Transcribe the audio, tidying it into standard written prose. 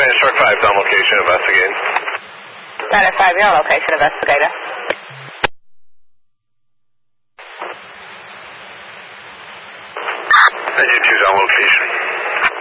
Shark 5, on location, investigating. Diner 5, your location, investigator. Engine 2's on location.